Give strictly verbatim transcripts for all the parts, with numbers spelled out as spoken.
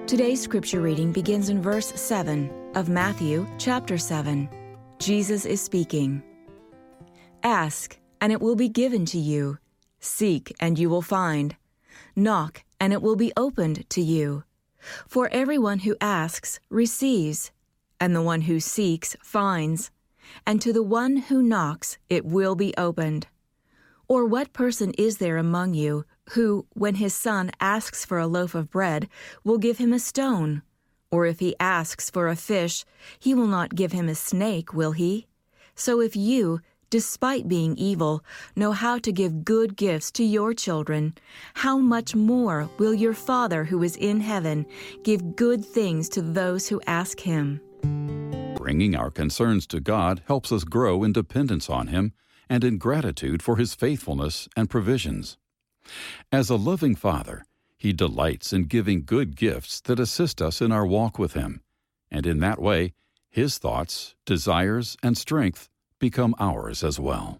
Today's scripture reading begins in verse seven of Matthew chapter seven. Jesus is speaking. Ask, and it will be given to you. Seek, and you will find. Knock, and it will be opened to you. For everyone who asks receives, and the one who seeks finds, and to the one who knocks it will be opened. Or what person is there among you who, when his son asks for a loaf of bread, will give him a stone? Or if he asks for a fish, he will not give him a snake, will he? So if you, despite being evil, know how to give good gifts to your children, how much more will your Father who is in heaven give good things to those who ask him? Bringing our concerns to God helps us grow in dependence on Him and in gratitude for His faithfulness and provisions. As a loving Father, He delights in giving good gifts that assist us in our walk with Him, and in that way, His thoughts, desires, and strength become ours as well.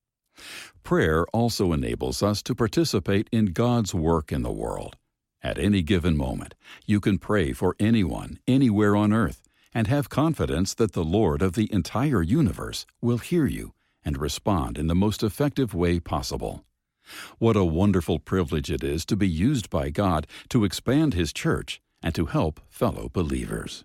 Prayer also enables us to participate in God's work in the world. At any given moment, you can pray for anyone, anywhere on earth, and have confidence that the Lord of the entire universe will hear you and respond in the most effective way possible. What a wonderful privilege it is to be used by God to expand His church and to help fellow believers.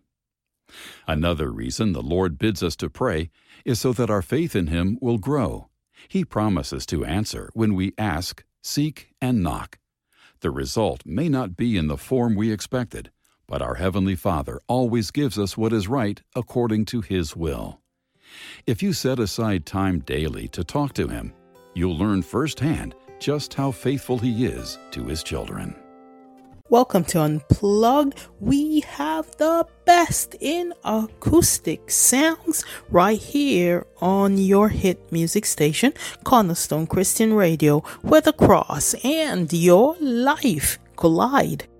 Another reason the Lord bids us to pray is so that our faith in Him will grow. He promises to answer when we ask, seek, and knock. The result may not be in the form we expected, but our Heavenly Father always gives us what is right according to His will. If you set aside time daily to talk to Him, you'll learn firsthand just how faithful He is to His children. Welcome to Unplugged. We have the best in acoustic sounds right here on your hit music station, Cornerstone Christian Radio, where the cross and your life collide.